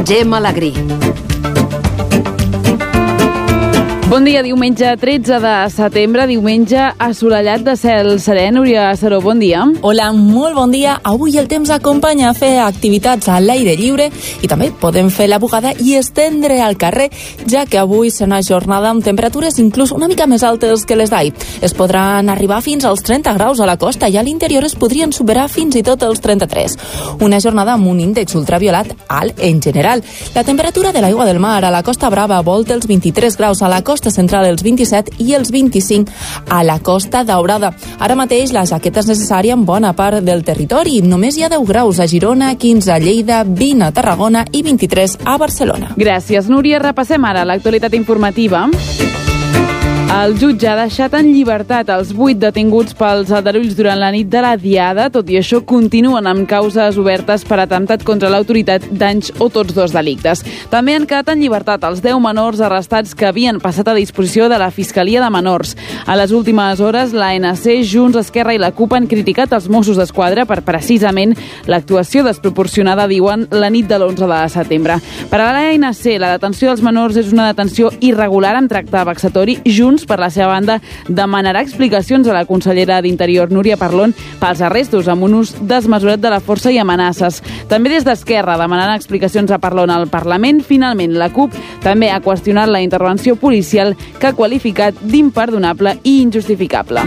Gemma Alegrí. Bon dia, diumenge 13 de setembre, diumenge assolellat de cel serè. Núria Saró, bon dia. Hola, molt bon dia. Avui el temps acompanya a fer activitats a l'aire lliure i també podem fer la bugada i estendre al carrer, ja que avui serà una jornada amb temperatures inclús una mica més altes que les d'ahir. Es podran arribar fins als 30 graus a la costa i a l'interior es podrien superar fins i tot els 33. Una jornada amb un índex ultraviolat alt en general. La temperatura de l'aigua del mar a la Costa Brava volta els 23 graus, a la costa central els 27 i els 25 a la Costa Daurada. Ara mateix la jaqueta és necessària en bona part del territori. Només hi ha 10 graus a Girona, 15 a Lleida, 20 a Tarragona i 23 a Barcelona. Gràcies, Núria. Repassem ara l'actualitat informativa. El jutge ha deixat en llibertat els 8 detinguts pels aldarulls durant la nit de la Diada. Tot i això, continuen amb causes obertes per atemptat contra l'autoritat, danys o tots dos delictes. També han quedat en llibertat els 10 menors arrestats que havien passat a disposició de la Fiscalia de Menors. A les últimes hores, l'ANC, Junts, Esquerra i la CUP han criticat els Mossos d'Esquadra per precisament l'actuació desproporcionada, diuen, la nit de l'11 de setembre. Per a l'ANC, la detenció dels menors és una detenció irregular amb tracte vexatori. Junts, per la seva banda, demanarà explicacions a la consellera d'Interior, Núria Parlon, pels arrestos amb un ús desmesurat de la força i amenaces. També des d'Esquerra demanaran explicacions a Parlon al Parlament. Finalment, la CUP també ha qüestionat la intervenció policial que ha qualificat d'imperdonable i injustificable.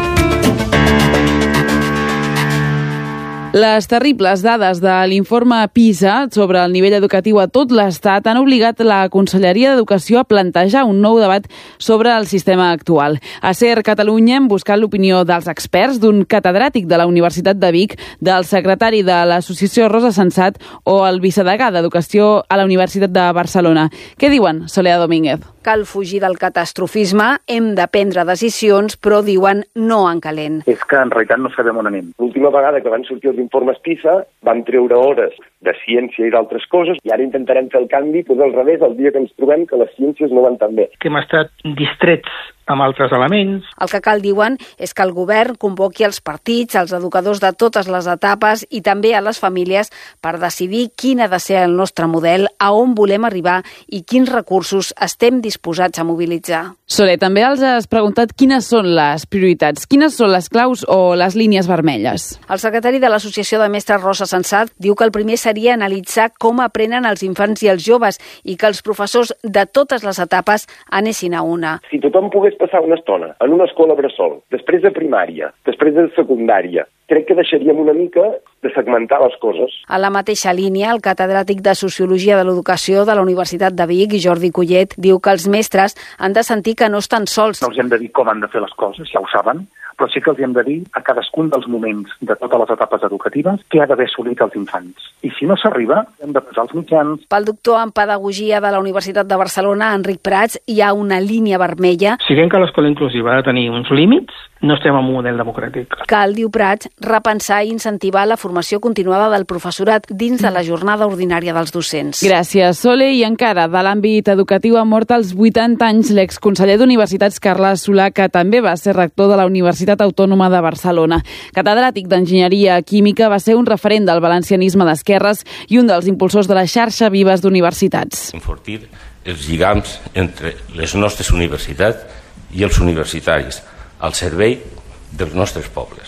Les terribles dades de l'informe PISA sobre el nivell educatiu a tot l'Estat han obligat la Conselleria d'Educació a plantejar un nou debat sobre el sistema actual. A SER Catalunya hem buscat l'opinió dels experts, d'un catedràtic de la Universitat de Vic, del secretari de l'Associació Rosa Sensat o el vicedegà d'Educació a la Universitat de Barcelona. Què diuen, Soledad Domínguez? Cal fugir del catastrofisme, hem de prendre decisions, però diuen no en calent. És que en realitat no sabem on anem. L'última vegada que van sortir els informes PISA van treure hores de ciència i d'altres coses i ara intentarem fer el canvi, però al revés, el dia que ens trobem que les ciències no van tan bé. Que hem estat distrets amb altres elements. El que cal, diuen, és que el govern convoqui els partits, els educadors de totes les etapes i també a les famílies per decidir quin ha de ser el nostre model, a on volem arribar i quins recursos estem disposats a mobilitzar. Soler, també els has preguntat quines són les prioritats, quines són les claus o les línies vermelles. El secretari de l'Associació de Mestres Rosa Sensat diu que el primer seria analitzar com aprenen els infants i els joves i que els professors de totes les etapes anessin a una. Si tothom pogués passar una estona en una escola bressol, després de primària, després de secundària, crec que deixaríem una mica de segmentar les coses. A la mateixa línia, el catedràtic de Sociologia de l'Educació de la Universitat de Vic, Jordi Collet, diu que els mestres han de sentir que no estan sols. No els hem de dir com han de fer les coses, ja ho saben, però sí que els hem de dir a cadascun dels moments de totes les etapes educatives què ha d'haver assolit els infants. I si no s'arriba, hem de posar els mitjans. Pel doctor en Pedagogia de la Universitat de Barcelona, Enric Prats, hi ha una línia vermella. Si veiem que l'escola inclusiva ha de tenir uns límits, no estem en un model democràtic. Cal, diu Prats, repensar i incentivar la formació continuada del professorat dins de la jornada ordinària dels docents. Gràcies, Sole. I encara de l'àmbit educatiu ha mort als 80 anys l'exconseller d'Universitats Carles Solà, que també va ser rector de la Universitat Autònoma de Barcelona. Catedràtic d'Enginyeria Química, va ser un referent del valencianisme d'esquerres i un dels impulsors de la xarxa Vives d'Universitats. Enfortir els lligams entre les nostres universitats i els universitaris al servei dels nostres pobles.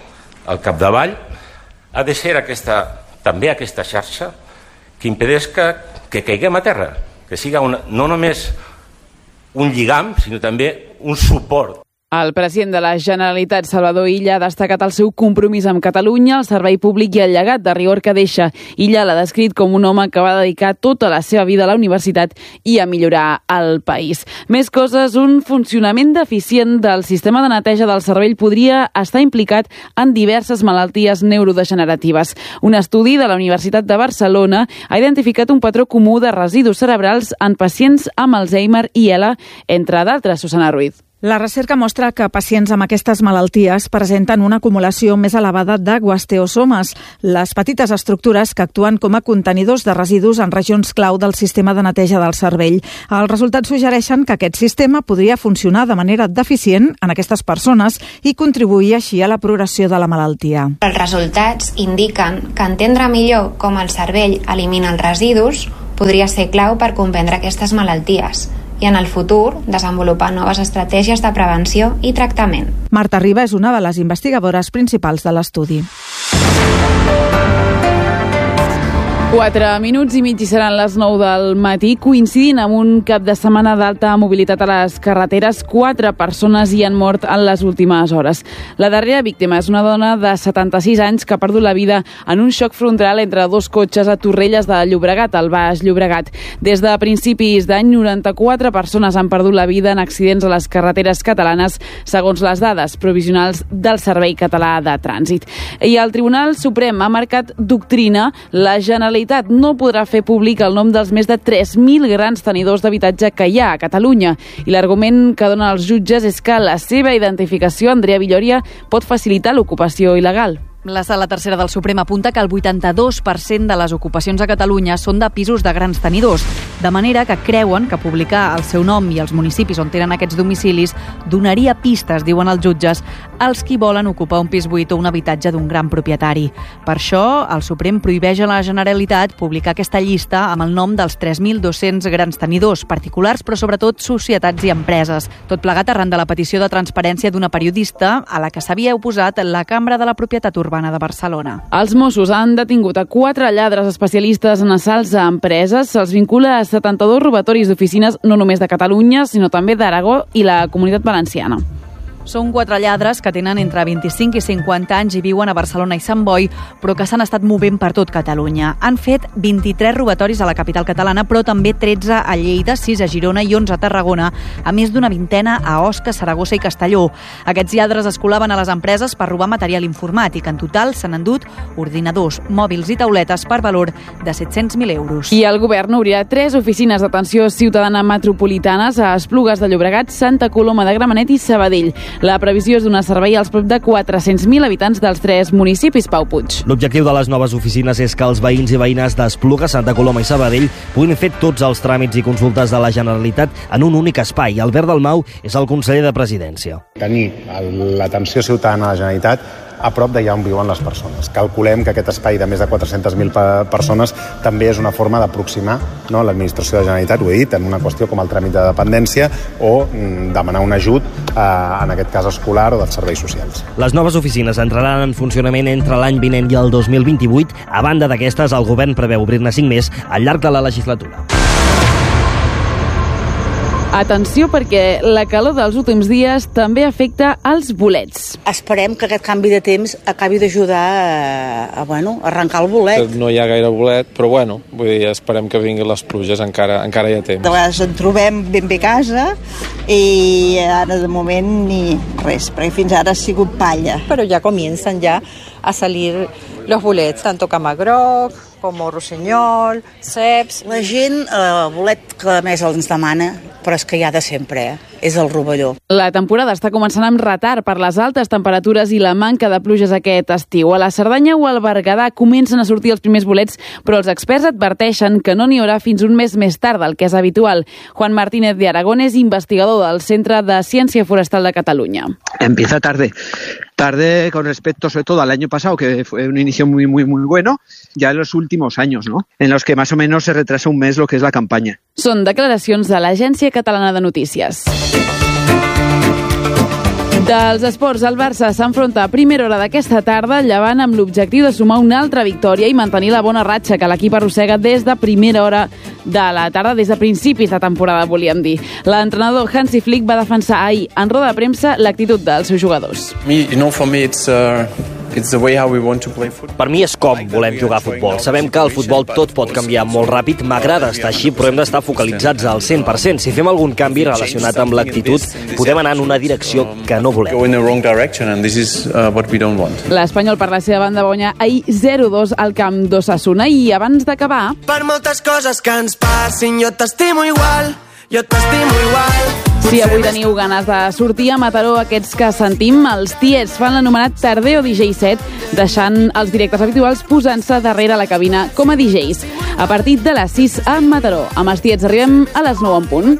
Al capdavall ha de ser també aquesta xarxa que impedeix que caiguem a terra, que siga no només un lligam, sinó també un suport. El president de la Generalitat, Salvador Illa, ha destacat el seu compromís amb Catalunya, el servei públic i el llegat de rigor que deixa. Illa l'ha descrit com un home que va dedicar tota la seva vida a la universitat i a millorar el país. Més coses, un funcionament deficient del sistema de neteja del cervell podria estar implicat en diverses malalties neurodegeneratives. Un estudi de la Universitat de Barcelona ha identificat un patró comú de residus cerebrals en pacients amb Alzheimer i ELA, entre d'altres. Susana Ruiz. La recerca mostra que pacients amb aquestes malalties presenten una acumulació més elevada de guasteosomes, les petites estructures que actuen com a contenidors de residus en regions clau del sistema de neteja del cervell. Els resultats suggereixen que aquest sistema podria funcionar de manera deficient en aquestes persones i contribuir així a la progressió de la malaltia. Els resultats indiquen que entendre millor com el cervell elimina els residus podria ser clau per comprendre aquestes malalties i en el futur desenvolupar noves estratègies de prevenció i tractament. Marta Riba és una de les investigadores principals de l'estudi. 4 minuts i mig i seran les 9 del matí, coincidint amb un cap de setmana d'alta mobilitat a les carreteres. 4 persones hi han mort en les últimes hores. La darrera víctima és una dona de 76 anys que ha perdut la vida en un xoc frontal entre 2 cotxes a Torrelles de Llobregat, al Baix Llobregat. Des de principis d'any, 94 persones han perdut la vida en accidents a les carreteres catalanes, segons les dades provisionals del Servei Català de Trànsit. I el Tribunal Suprem ha marcat doctrina. La Generalitat no podrà fer públic el nom dels més de 3.000 grans tenidors d'habitatge que hi ha a Catalunya. I l'argument que donen els jutges és que la seva identificació, Andrea Villoria, pot facilitar l'ocupació il·legal. La Sala Tercera del Suprem apunta que el 82% de les ocupacions a Catalunya són de pisos de grans tenidors, de manera que creuen que publicar el seu nom i els municipis on tenen aquests domicilis donaria pistes, diuen els jutges, als qui volen ocupar un pis buit o un habitatge d'un gran propietari. Per això, el Suprem prohibeix a la Generalitat publicar aquesta llista amb el nom dels 3.200 grans tenidors, particulars, però sobretot societats i empreses. Tot plegat arran de la petició de transparència d'una periodista a la que s'havia oposat la Cambra de la Propietat Urbana de Barcelona. Els Mossos han detingut a 4 lladres especialistes en assalts a empreses. Se'ls vincula a 72 robatoris d'oficines no només de Catalunya, sinó també d'Aragó i la Comunitat Valenciana. Són 4 lladres que tenen entre 25 i 50 anys i viuen a Barcelona i Sant Boi, però que s'han estat movent per tot Catalunya. Han fet 23 robatoris a la capital catalana, però també 13 a Lleida, 6 a Girona i 11 a Tarragona, a més d'una vintena a Osca, Saragossa i Castelló. Aquests lladres es colaven a les empreses per robar material informàtic. En total s'han endut ordinadors, mòbils i tauletes per valor de 700.000 euros. I el govern obrirà 3 oficines d'atenció ciutadana metropolitanes a Esplugues de Llobregat, Santa Coloma de Gramenet i Sabadell. La previsió és donar servei als prop de 400.000 habitants dels 3 municipis. Pau Puig. L'objectiu de les noves oficines és que els veïns i veïnes d'Esplugues, Santa Coloma i Sabadell puguin fer tots els tràmits i consultes de la Generalitat en un únic espai. Albert Dalmau és el conseller de Presidència. Tenir l'atenció ciutadana a la Generalitat a prop d'allà on viuen les persones. Calculem que aquest espai de més de 400.000 persones també és una forma d'aproximar l'administració de la Generalitat, ho he dit, en una qüestió com el tràmit de dependència o demanar un ajut, en aquest cas escolar o dels serveis socials. Les noves oficines entraran en funcionament entre l'any vinent i el 2028. A banda d'aquestes, el govern preveu obrir-ne 5 més al llarg de la legislatura. Atenció, perquè la calor dels últims dies també afecta els bolets. Esperem que aquest canvi de temps acabi d'ajudar a arrencar el bolet. No hi ha gaire bolet, però vull dir, esperem que vinguin les pluges, encara hi ha temps. De vegades en trobem ben bé a casa i ara de moment ni res, perquè fins ara ha sigut palla. Però ja comencen a salir los bolets, tanto camagroc, com rossinyol, ceps. La gent, el bolet que més ens demana, però és que hi ha de sempre, és el rovelló. La temporada està començant amb retard per les altes temperatures i la manca de pluges aquest estiu. A la Cerdanya o al Berguedà comencen a sortir els primers bolets, però els experts adverteixen que no n'hi haurà fins un mes més tard del que és habitual. Juan Martínez de Aragón és investigador del Centre de Ciència Forestal de Catalunya. Empieza tarde con respecto sobre todo al año pasado, que fue un inicio muy bueno, ya en los últimos años, ¿no? En los que más o menos se retrasa un mes lo que es la campaña. Són declaracions de l'Agència Catalana de Notícies. Dels esports, el Barça s'enfronta a primera hora d'aquesta tarda al Llevant amb l'objectiu de sumar una altra victòria i mantenir la bona ratxa que l'equip arrossega des de primera hora de la tarda, des de principis de temporada, volíem dir. L'entrenador Hansi Flick va defensar ahir en roda de premsa l'actitud dels seus jugadors. Per mi és com volem jugar a futbol. Sabem que al futbol tot pot canviar molt ràpid. M'agrada estar així, però hem d'estar focalitzats al 100%. Si fem algun canvi relacionat amb l'actitud, podem anar en una direcció que no volem. L'Espanyol, per la seva banda, va guanyar ahir 0-2 al camp d'Osasuna. I abans d'acabar... Per moltes coses que ens passin, jo t'estimo igual. Si avui teniu ganes de sortir a Mataró, aquests que sentim, els Tiets fan l'anomenat Tardeo DJ set, deixant els directes habituals posant-se darrere la cabina com a DJs. A partir de les 6 a Mataró. Amb els Tiets arribem a les 9 en punt.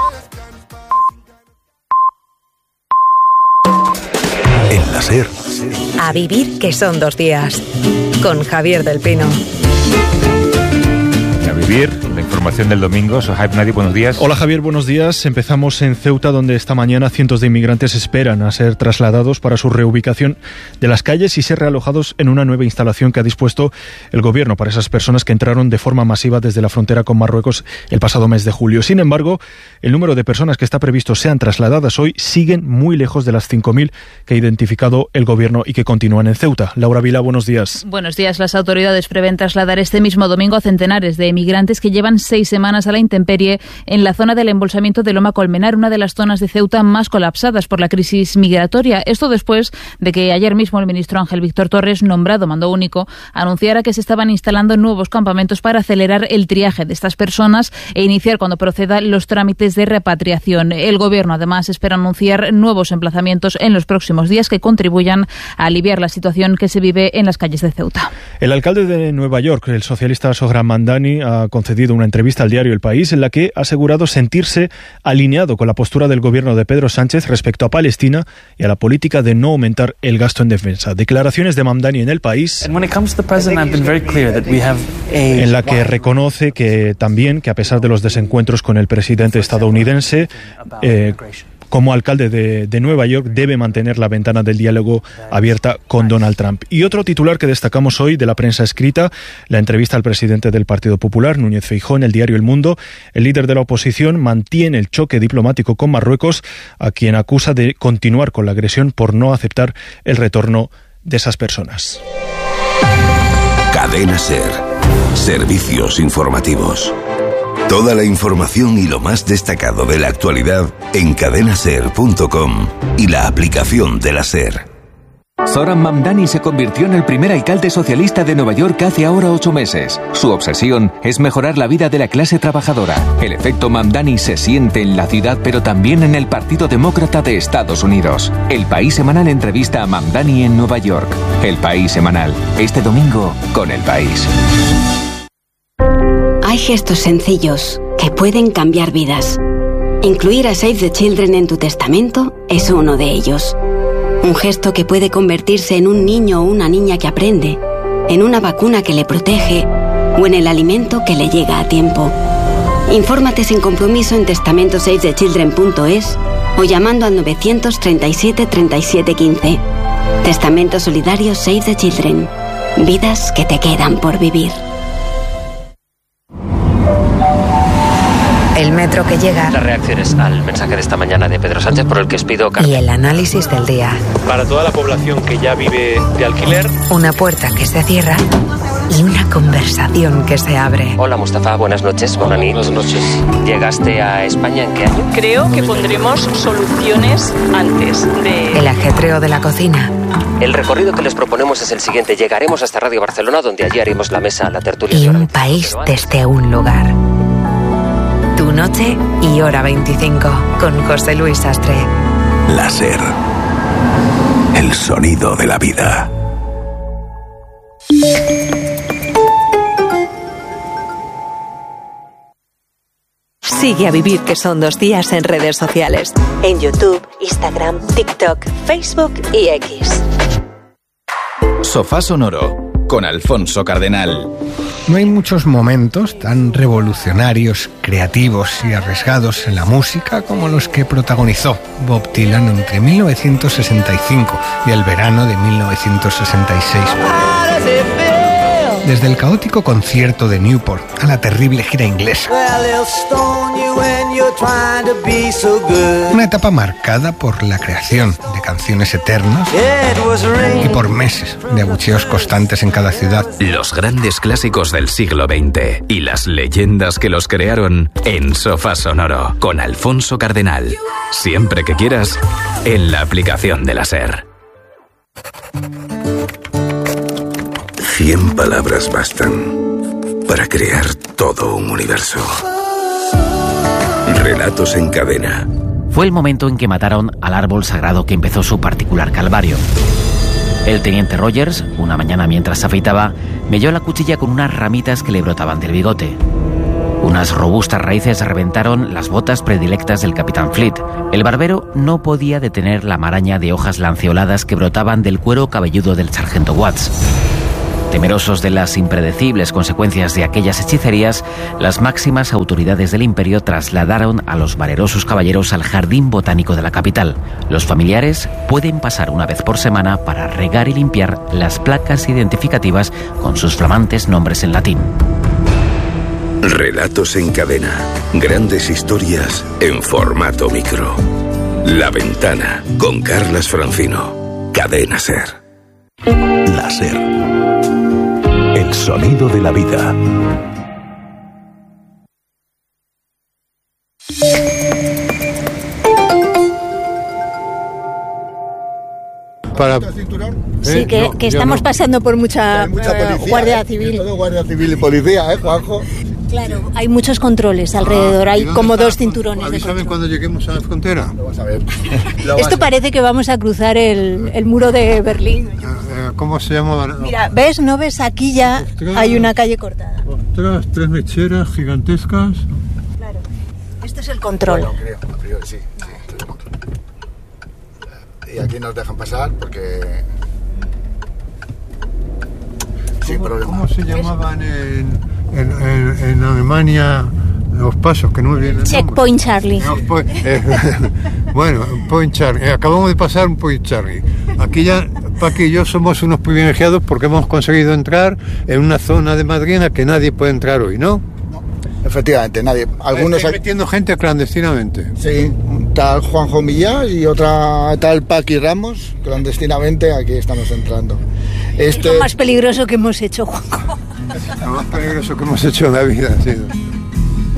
En la SER. A vivir que son 2 días. Con Javier del Pino. Javier vivir. La información del domingo. Sohaib Nadi, buenos días. Hola Javier, buenos días. Empezamos en Ceuta, donde esta mañana cientos de inmigrantes esperan a ser trasladados para su reubicación de las calles y ser realojados en una nueva instalación que ha dispuesto el gobierno para esas personas que entraron de forma masiva desde la frontera con Marruecos el pasado mes de julio. Sin embargo, el número de personas que está previsto sean trasladadas hoy siguen muy lejos de las 5.000 que ha identificado el gobierno y que continúan en Ceuta. Laura Vila, buenos días. Buenos días. Las autoridades prevén trasladar este mismo domingo a centenares de migrantes que llevan 6 semanas a la intemperie en la zona del embolsamiento de Loma Colmenar, una de las zonas de Ceuta más colapsadas por la crisis migratoria. Esto después de que ayer mismo el ministro Ángel Víctor Torres, nombrado mando único, anunciara que se estaban instalando nuevos campamentos para acelerar el triaje de estas personas e iniciar cuando procedan los trámites de repatriación. El gobierno además espera anunciar nuevos emplazamientos en los próximos días que contribuyan a aliviar la situación que se vive en las calles de Ceuta. El alcalde de Nueva York, el socialista Sohran Mamdani, ha concedido una entrevista al diario El País en la que ha asegurado sentirse alineado con la postura del gobierno de Pedro Sánchez respecto a Palestina y a la política de no aumentar el gasto en defensa. Declaraciones de Mamdani en El País, en la que reconoce que también, que a pesar de los desencuentros con el presidente estadounidense, como alcalde de Nueva York, debe mantener la ventana del diálogo abierta con Donald Trump. Y otro titular que destacamos hoy de la prensa escrita, la entrevista al presidente del Partido Popular, Núñez Feijóo, en el diario El Mundo. El líder de la oposición mantiene el choque diplomático con Marruecos, a quien acusa de continuar con la agresión por no aceptar el retorno de esas personas. Cadena SER. Servicios informativos. Toda la información y lo más destacado de la actualidad en cadenaser.com y la aplicación de la SER. Zohran Mamdani se convirtió en el primer alcalde socialista de Nueva York hace ahora 8 meses. Su obsesión es mejorar la vida de la clase trabajadora. El efecto Mamdani se siente en la ciudad, pero también en el Partido Demócrata de Estados Unidos. El País Semanal entrevista a Mamdani en Nueva York. El País Semanal, este domingo con El País. Hay gestos sencillos que pueden cambiar vidas. Incluir a Save the Children en tu testamento es uno de ellos. Un gesto que puede convertirse en un niño o una niña que aprende, en una vacuna que le protege o en el alimento que le llega a tiempo. Infórmate sin compromiso en testamentosavethechildren.es o llamando al 937 37 15. Testamento solidario Save the Children. Vidas que te quedan por vivir. El metro que llega. Las reacciones al mensaje de esta mañana de Pedro Sánchez por el que os pido y el análisis del día. Para toda la población que ya vive de alquiler. Una puerta que se cierra y una conversación que se abre. Hola Mustafa, buenas noches. Buenas noches. ¿Llegaste a España en qué año? Creo que pondremos soluciones antes de... El ajetreo de la cocina. El recorrido que les proponemos es el siguiente. Llegaremos hasta Radio Barcelona, donde allí haremos la mesa, la tertulia. Y un país desde un lugar. Tu noche y hora 25 con José Luis Sastre. La SER. El sonido de la vida. Sigue a Vivir, que son 2 días en redes sociales. En YouTube, Instagram, TikTok, Facebook y X. Sofá Sonoro con Alfonso Cardenal. No hay muchos momentos tan revolucionarios, creativos y arriesgados en la música como los que protagonizó Bob Dylan entre 1965 y el verano de 1966. Desde el caótico concierto de Newport a la terrible gira inglesa. Una etapa marcada por la creación de canciones eternas y por meses de abucheos constantes en cada ciudad. Los grandes clásicos del siglo XX y las leyendas que los crearon en Sofá Sonoro con Alfonso Cardenal. Siempre que quieras, en la aplicación de la SER. 100 palabras bastan para crear todo un universo. Relatos en cadena. Fue el momento en que mataron al árbol sagrado que empezó su particular calvario. El teniente Rogers, una mañana mientras se afeitaba, melló la cuchilla con unas ramitas que le brotaban del bigote. Unas robustas raíces reventaron las botas predilectas del capitán Fleet. El barbero no podía detener la maraña de hojas lanceoladas que brotaban del cuero cabelludo del sargento Watts. Temerosos de las impredecibles consecuencias de aquellas hechicerías, las máximas autoridades del imperio trasladaron a los valerosos caballeros al jardín botánico de la capital. Los familiares pueden pasar una vez por semana para regar y limpiar las placas identificativas con sus flamantes nombres en latín. Relatos en cadena. Grandes historias en formato micro. La Ventana, con Carlas Francino. Cadena SER. La SER. El sonido de la vida. Sí, que estamos pasando por mucha policía, guardia civil. Todo guardia civil y policía, Juanjo. Claro, hay muchos controles alrededor, hay como 2 cinturones. Avísame cuando lleguemos a la frontera. Vamos a ver. Esto parece que vamos a cruzar el muro de Berlín. ¿Cómo se llama? Mira, ¿ves? ¿No ves? Aquí ya hay una calle cortada. Ostras, 3 mecheras gigantescas. Claro. Esto es el control. Bueno, creo, sí. Y aquí nos dejan pasar porque... Sin problema. ¿Cómo se llamaban en Alemania los pasos que no me vienen? Checkpoint Charlie. Bueno, Point Charlie. Acabamos de pasar un Point Charlie. Aquí ya Paqui y yo somos unos privilegiados porque hemos conseguido entrar en una zona de Madrid en la que nadie puede entrar hoy, ¿no? Efectivamente, nadie. Algunos están metiendo gente clandestinamente. Sí, tal Juanjo Millás y otra tal Paqui Ramos, clandestinamente aquí estamos entrando. Es lo más peligroso que hemos hecho, Juanjo. Lo más peligroso que hemos hecho en la vida, sí.